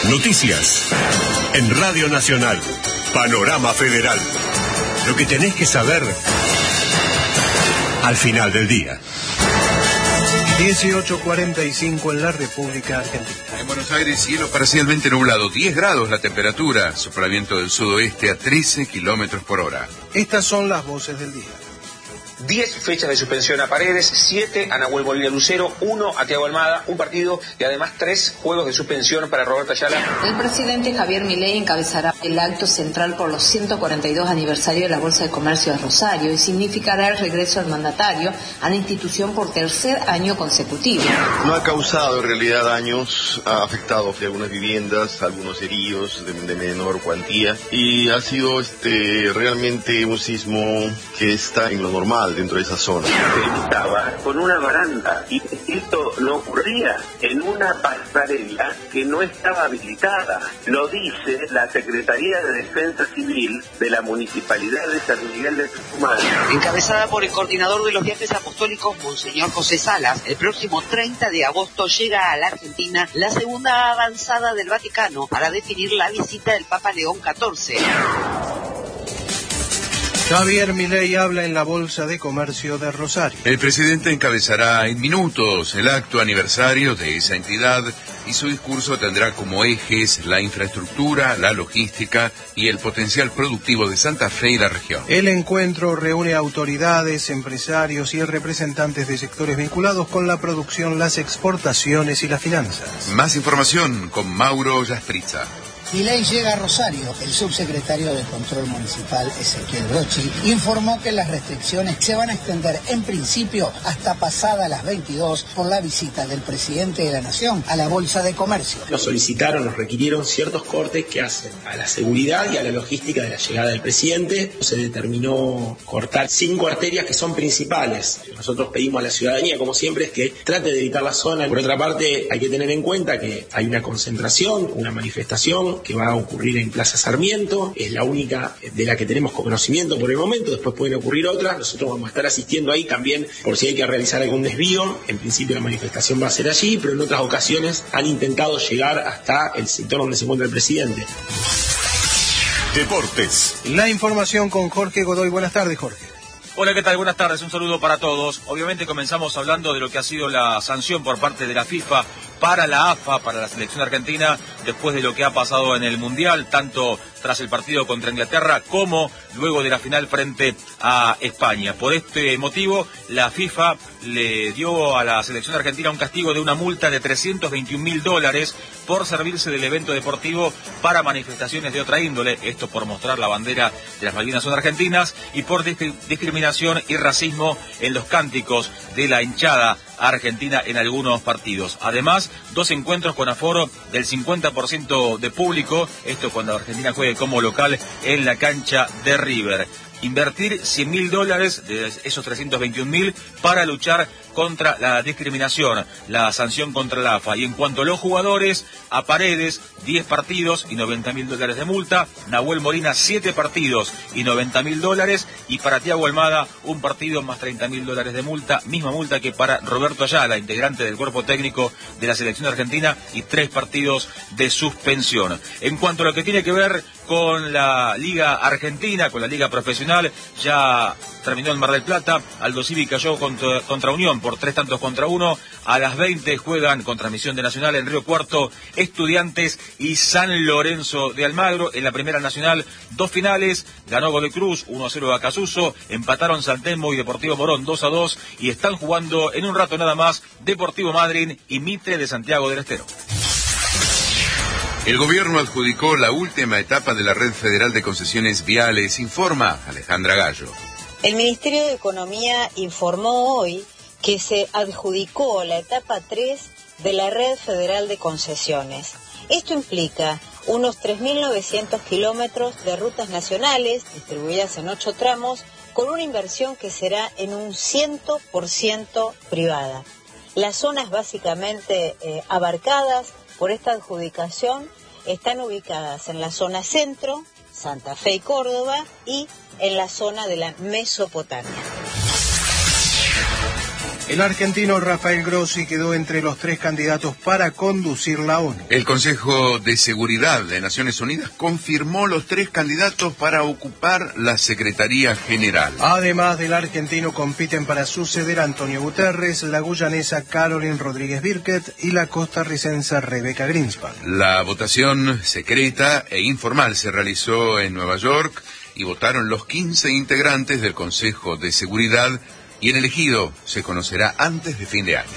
Noticias en Radio Nacional. Panorama Federal. Lo que tenés que saber al final del día. 18:45 en la República Argentina. En Buenos Aires, cielo parcialmente nublado, 10 grados la temperatura, soplamiento del sudoeste a 13 kilómetros por hora. Estas son las voces del día. 10 fechas de suspensión a Paredes, 7 a Nahuel Molina Lucero, 1 a Thiago Almada, un partido y además 3 juegos de suspensión para Roberto Ayala. El presidente Javier Milei encabezará el acto central por los 142 aniversario de la Bolsa de Comercio de Rosario y significará el regreso del mandatario a la institución por tercer año consecutivo. No ha causado en realidad daños, ha afectado algunas viviendas, algunos heridos de menor cuantía y ha sido realmente un sismo que está en lo normal dentro de esa zona. Estaba con una baranda y esto no ocurría en una pasarela que no estaba habilitada. Lo dice la Secretaría de Defensa Civil de la Municipalidad de San Miguel de Tucumán. Encabezada por el coordinador de los viajes apostólicos, Monseñor José Salas, el próximo 30 de agosto llega a la Argentina la segunda avanzada del Vaticano para definir la visita del Papa León XIV. Javier Milei habla en la Bolsa de Comercio de Rosario. El presidente encabezará en minutos el acto aniversario de esa entidad y su discurso tendrá como ejes la infraestructura, la logística y el potencial productivo de Santa Fe y la región. El encuentro reúne autoridades, empresarios y representantes de sectores vinculados con la producción, las exportaciones y las finanzas. Más información con Mauro Yaspritza. Milei llega a Rosario. El subsecretario de Control Municipal, Ezequiel Brochi, informó que las restricciones se van a extender en principio hasta pasada las 22 por la visita del presidente de la Nación a la Bolsa de Comercio. Nos solicitaron, nos requirieron ciertos cortes que hacen a la seguridad y a la logística de la llegada del presidente. Se determinó cortar 5 arterias que son principales. Nosotros pedimos a la ciudadanía, como siempre, es que trate de evitar la zona. Por otra parte, hay que tener en cuenta que hay una concentración, una manifestación que va a ocurrir en Plaza Sarmiento, es la única de la que tenemos conocimiento por el momento, después pueden ocurrir otras, nosotros vamos a estar asistiendo ahí también por si hay que realizar algún desvío. En principio la manifestación va a ser allí, pero en otras ocasiones han intentado llegar hasta el sector donde se encuentra el presidente. Deportes. La información con Jorge Godoy. Buenas tardes, Jorge. Hola, ¿qué tal? Buenas tardes, un saludo para todos. Obviamente comenzamos hablando de lo que ha sido la sanción por parte de la FIFA para la AFA, para la selección argentina, después de lo que ha pasado en el Mundial, tanto tras el partido contra Inglaterra como luego de la final frente a España. Por este motivo, la FIFA le dio a la selección argentina un castigo de una multa de $321.000 por servirse del evento deportivo para manifestaciones de otra índole, esto por mostrar la bandera de las Malvinas son argentinas, y por discriminación y racismo en los cánticos de la hinchada argentina en algunos partidos. Además, 2 encuentros con aforo del 50% de público, esto cuando Argentina juegue como local en la cancha de River. Invertir $100.000 de esos 321.000 para luchar contra la discriminación, la sanción contra la AFA. Y en cuanto a los jugadores, a Paredes, 10 partidos y $90.000 de multa, Nahuel Molina, 7 partidos y $90.000, y para Thiago Almada, 1 partido más $30.000 de multa, misma multa que para Roberto Ayala, integrante del cuerpo técnico de la selección argentina, y 3 partidos de suspensión. En cuanto a lo que tiene que ver con la Liga Argentina, con la Liga Profesional, ya terminó en Mar del Plata. Aldo Civi cayó contra Unión por 3-1. A las 20 juegan con transmisión de Nacional en Río Cuarto, Estudiantes y San Lorenzo de Almagro. En la Primera Nacional, 2 finales, ganó Godoy Cruz 1-0 a Casuso, empataron San Telmo y Deportivo Morón 2-2, y están jugando en un rato nada más Deportivo Madryn y Mitre de Santiago del Estero. El gobierno adjudicó la última etapa de la Red Federal de Concesiones Viales, informa Alejandra Gallo. El Ministerio de Economía informó hoy que se adjudicó la etapa 3 de la Red Federal de Concesiones. Esto implica unos 3.900 kilómetros de rutas nacionales distribuidas en 8 tramos, con una inversión que será en un 100% privada. Las zonas básicamente abarcadas por esta adjudicación están ubicadas en la zona centro, Santa Fe y Córdoba, y en la zona de la Mesopotamia. El argentino Rafael Grossi quedó entre los 3 candidatos para conducir la ONU. El Consejo de Seguridad de Naciones Unidas confirmó los 3 candidatos para ocupar la Secretaría General. Además del argentino, compiten para suceder a Antonio Guterres, la guyanesa Caroline Rodríguez Birket y la costarricense Rebecca Greenspan. La votación secreta e informal se realizó en Nueva York y votaron los 15 integrantes del Consejo de Seguridad, y el elegido se conocerá antes de fin de año.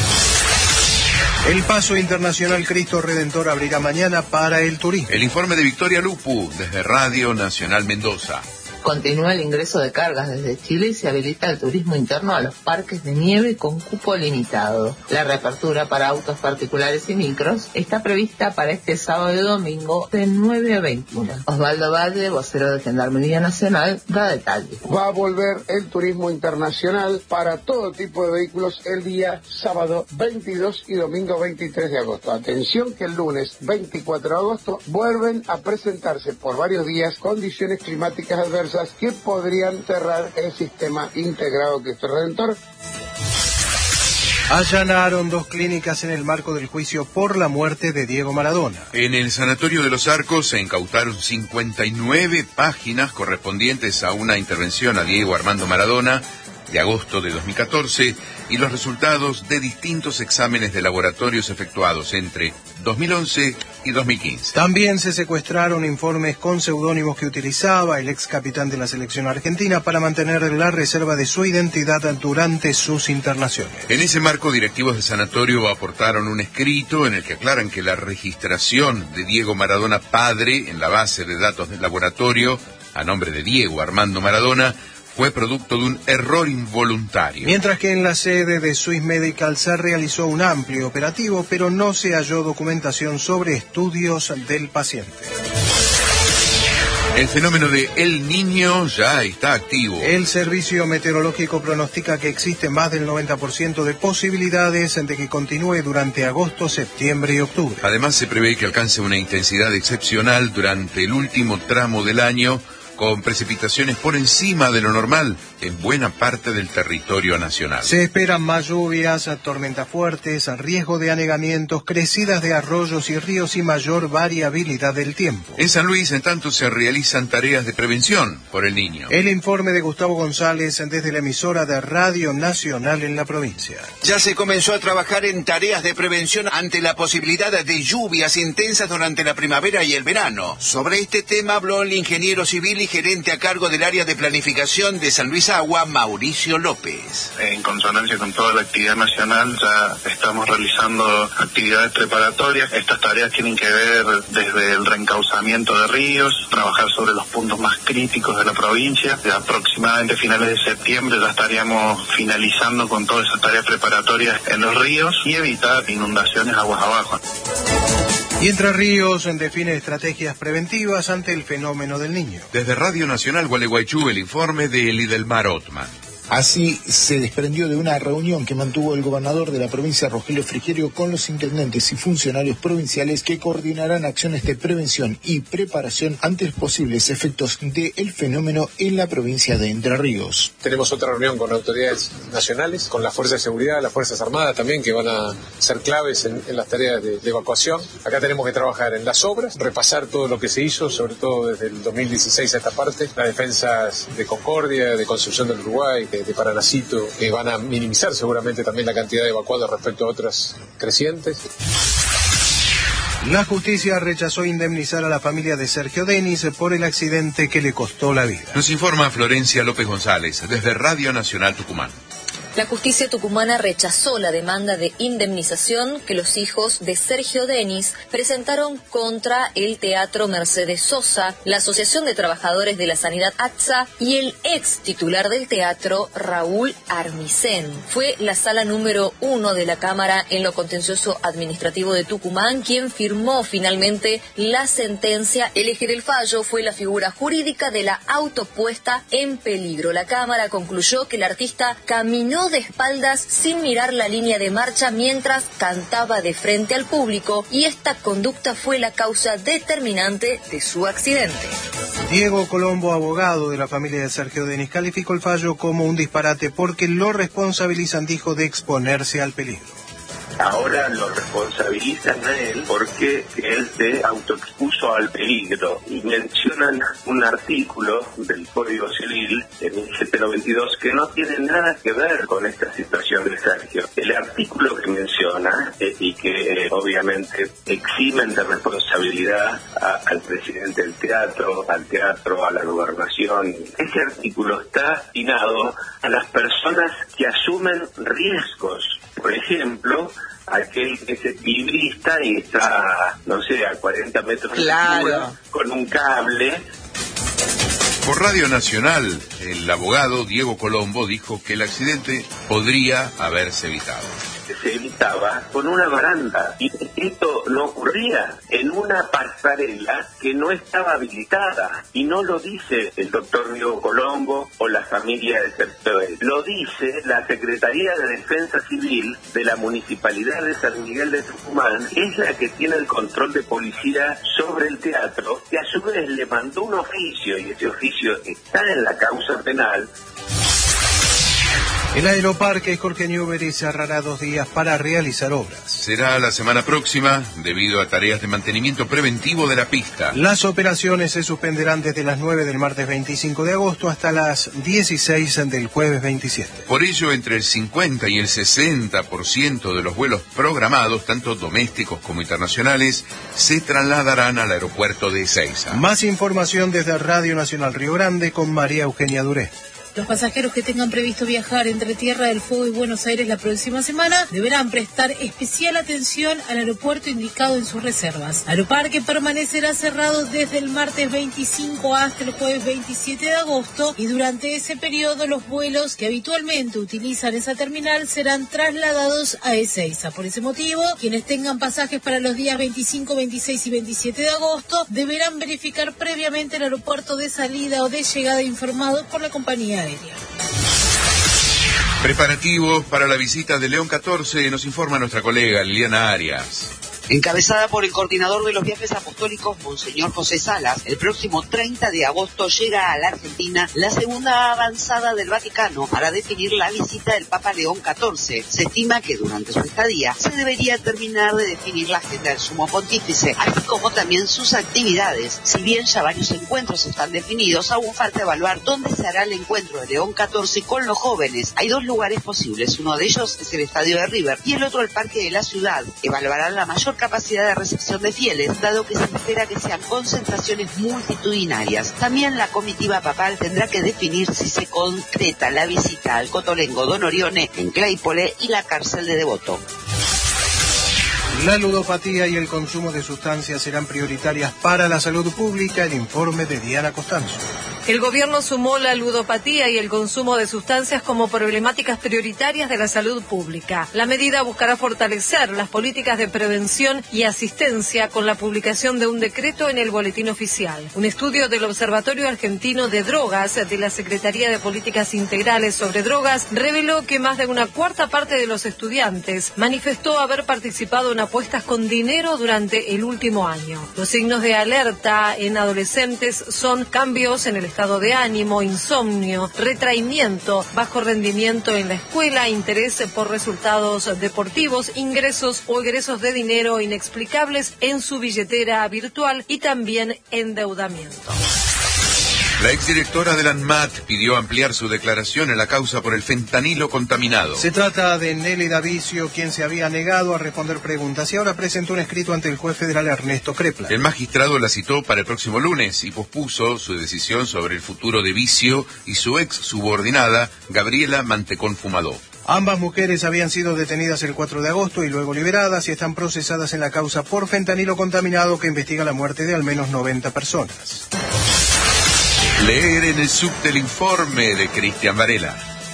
El Paso Internacional Cristo Redentor abrirá mañana para el turismo. El informe de Victoria Lupu desde Radio Nacional Mendoza. Continúa el ingreso de cargas desde Chile y se habilita el turismo interno a los parques de nieve con cupo limitado. La reapertura para autos particulares y micros está prevista para este sábado y domingo de 9 a 21. Osvaldo Valle, vocero de Gendarmería Nacional, da detalles. Va a volver el turismo internacional para todo tipo de vehículos el día sábado 22 y domingo 23 de agosto. Atención que el lunes 24 de agosto vuelven a presentarse por varios días condiciones climáticas adversas que podrían cerrar el sistema integrado Cristo Redentor. Allanaron 2 clínicas en el marco del juicio por la muerte de Diego Maradona. En el Sanatorio de los Arcos se incautaron 59 páginas correspondientes a una intervención a Diego Armando Maradona de agosto de 2014 y los resultados de distintos exámenes de laboratorios efectuados entre 2011 y 2015. También se secuestraron informes con seudónimos que utilizaba el ex capitán de la selección argentina para mantener la reserva de su identidad durante sus internaciones. En ese marco, directivos del sanatorio aportaron un escrito en el que aclaran que la registración de Diego Maradona padre en la base de datos del laboratorio a nombre de Diego Armando Maradona fue producto de un error involuntario. Mientras que en la sede de Swiss Medical se realizó un amplio operativo, pero no se halló documentación sobre estudios del paciente. El fenómeno de El Niño ya está activo. El Servicio Meteorológico pronostica que existe más del 90% de posibilidades de que continúe durante agosto, septiembre y octubre. Además, se prevé que alcance una intensidad excepcional durante el último tramo del año, con precipitaciones por encima de lo normal en buena parte del territorio nacional. Se esperan más lluvias, tormentas fuertes, riesgo de anegamientos, crecidas de arroyos y ríos y mayor variabilidad del tiempo. En San Luis, en tanto, se realizan tareas de prevención por El Niño. El informe de Gustavo González desde la emisora de Radio Nacional en la provincia. Ya se comenzó a trabajar en tareas de prevención ante la posibilidad de lluvias intensas durante la primavera y el verano. Sobre este tema habló el ingeniero civil y gerente a cargo del área de planificación de San Luis Agua, Mauricio López. En consonancia con toda la actividad nacional, ya estamos realizando actividades preparatorias. Estas tareas tienen que ver desde el reencauzamiento de ríos, trabajar sobre los puntos más críticos de la provincia. De aproximadamente finales de septiembre ya estaríamos finalizando con todas esas tareas preparatorias en los ríos y evitar inundaciones aguas abajo. Y Entre Ríos define estrategias preventivas ante el fenómeno del Niño. Desde Radio Nacional Gualeguaychú, el informe de Lidelmar Ottman. Así se desprendió de una reunión que mantuvo el gobernador de la provincia, Rogelio Frigerio, con los intendentes y funcionarios provinciales que coordinarán acciones de prevención y preparación ante los posibles efectos del fenómeno en la provincia de Entre Ríos. Tenemos otra reunión con autoridades nacionales, con la Fuerza de Seguridad, las Fuerzas Armadas también, que van a ser claves en las tareas de evacuación. Acá tenemos que trabajar en las obras, repasar todo lo que se hizo, sobre todo desde el 2016 a esta parte, las defensas de Concordia, de Concepción del Uruguay, de Paranacito, que van a minimizar seguramente también la cantidad de evacuados respecto a otras crecientes. La justicia rechazó indemnizar a la familia de Sergio Denis por el accidente que le costó la vida. Nos informa Florencia López González, desde Radio Nacional Tucumán. La justicia tucumana rechazó la demanda de indemnización que los hijos de Sergio Denis presentaron contra el Teatro Mercedes Sosa, la Asociación de Trabajadores de la Sanidad ATSA y el ex titular del teatro, Raúl Armisen. Fue la sala número 1 de la Cámara en lo contencioso administrativo de Tucumán quien firmó finalmente la sentencia. El eje del fallo fue la figura jurídica de la autopuesta en peligro. La Cámara concluyó que el artista caminó de espaldas sin mirar la línea de marcha mientras cantaba de frente al público y esta conducta fue la causa determinante de su accidente. Diego Colombo, abogado de la familia de Sergio Denis, calificó el fallo como un disparate porque lo responsabilizan, dijo, de exponerse al peligro. Ahora lo responsabilizan a él porque él se autoexpuso al peligro y mencionan un artículo del Código Civil en 1792 que no tiene nada que ver con esta situación de Sergio. El artículo que menciona y que obviamente eximen de responsabilidad al presidente del teatro, a la gobernación, ese artículo está destinado a las personas que asumen riesgos. Por ejemplo, aquel que es equilibrista y está, no sé, a 40 metros de altura, con un cable. Por Radio Nacional, el abogado Diego Colombo dijo que el accidente podría haberse evitado. Se evitaba con una baranda y esto no ocurría en una pasarela que no estaba habilitada, y no lo dice el doctor Diego Colombo o la familia de Sergio Denis, lo dice la Secretaría de Defensa Civil de la Municipalidad de San Miguel de Tucumán, que es la que tiene el control de policía sobre el teatro, que a su vez le mandó un oficio, y ese oficio está en la causa penal. El Aeroparque Jorge Newbery cerrará 2 días para realizar obras. Será la semana próxima debido a tareas de mantenimiento preventivo de la pista. Las operaciones se suspenderán desde las 9 del martes 25 de agosto hasta las 16 del jueves 27. Por ello, entre el 50 y el 60% de los vuelos programados, tanto domésticos como internacionales, se trasladarán al aeropuerto de Ezeiza. Más información desde Radio Nacional Río Grande con María Eugenia Duré. Los pasajeros que tengan previsto viajar entre Tierra del Fuego y Buenos Aires la próxima semana deberán prestar especial atención al aeropuerto indicado en sus reservas. Aeroparque permanecerá cerrado desde el martes 25 hasta el jueves 27 de agosto y durante ese periodo los vuelos que habitualmente utilizan esa terminal serán trasladados a Ezeiza. Por ese motivo, quienes tengan pasajes para los días 25, 26 y 27 de agosto deberán verificar previamente el aeropuerto de salida o de llegada informados por la compañía aérea. Preparativos para la visita de León 14, nos informa nuestra colega Liliana Arias. Encabezada por el coordinador de los viajes apostólicos, Monseñor José Salas, el próximo 30 de agosto llega a la Argentina la segunda avanzada del Vaticano para definir la visita del Papa León XIV. Se estima que durante su estadía se debería terminar de definir la agenda del Sumo Pontífice, así como también sus actividades. Si bien ya varios encuentros están definidos, aún falta evaluar dónde se hará el encuentro de León XIV con los jóvenes. Hay 2 lugares posibles, uno de ellos es el Estadio de River y el otro el Parque de la Ciudad. Evaluarán la mayor capacidad de recepción de fieles, dado que se espera que sean concentraciones multitudinarias. También la comitiva papal tendrá que definir si se concreta la visita al Cotolengo Don Orione en Claypole y la cárcel de Devoto. La ludopatía y el consumo de sustancias serán prioritarias para la salud pública. El informe de Diana Costanzo. El gobierno sumó la ludopatía y el consumo de sustancias como problemáticas prioritarias de la salud pública. La medida buscará fortalecer las políticas de prevención y asistencia con la publicación de un decreto en el Boletín Oficial. Un estudio del Observatorio Argentino de Drogas de la Secretaría de Políticas Integrales sobre Drogas reveló que más de una cuarta parte de los estudiantes manifestó haber participado en apuestas con dinero durante el último año. Los signos de alerta en adolescentes son cambios en el estado de ánimo, insomnio, retraimiento, bajo rendimiento en la escuela, interés por resultados deportivos, ingresos o egresos de dinero inexplicables en su billetera virtual y también endeudamiento. La exdirectora del ANMAT pidió ampliar su declaración en la causa por el fentanilo contaminado. Se trata de Nelly Davicio, quien se había negado a responder preguntas y ahora presentó un escrito ante el juez federal Ernesto Crepla. El magistrado la citó para el próximo lunes y pospuso su decisión sobre el futuro de Vicio y su ex subordinada, Gabriela Mantecón Fumadó. Ambas mujeres habían sido detenidas el 4 de agosto y luego liberadas y están procesadas en la causa por fentanilo contaminado que investiga la muerte de al menos 90 personas. Leer en el subte el informe de Cristian Varela.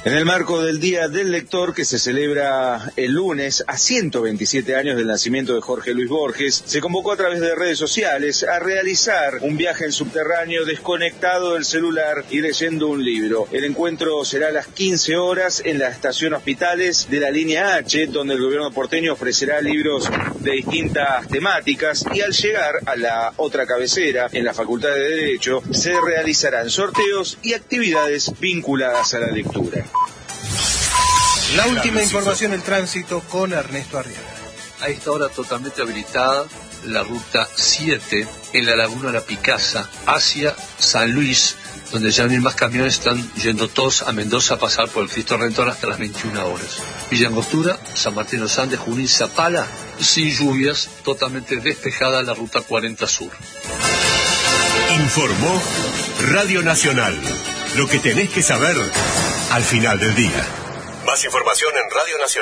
En el marco del Día del Lector, que se celebra el lunes a 127 años del nacimiento de Jorge Luis Borges, se convocó a través de redes sociales a realizar un viaje en subterráneo desconectado del celular y leyendo un libro. El encuentro será a las 15 horas en la estación Hospitales de la línea H, donde el gobierno porteño ofrecerá libros de distintas temáticas, y al llegar a la otra cabecera, en la Facultad de Derecho, se realizarán sorteos y actividades vinculadas a la lectura. La última información del tránsito con Ernesto Arriaga. A esta hora totalmente habilitada la ruta 7 en la Laguna La Picasa hacia San Luis, donde ya no hay más camiones, están yendo todos a Mendoza a pasar por el Cristo Redentor hasta las 21 horas. Villa Angostura, San Martín de los Andes, Junín, Zapala, sin lluvias, totalmente despejada la ruta 40 Sur. Informó Radio Nacional. Lo que tenés que saber al final del día. Más información en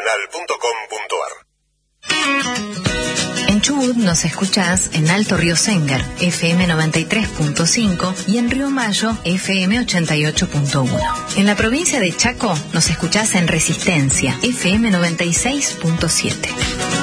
radionacional.com.ar. En Chubut nos escuchás en Alto Río Sengar, FM 93.5, y en Río Mayo, FM 88.1. En la provincia de Chaco nos escuchás en Resistencia, FM 96.7.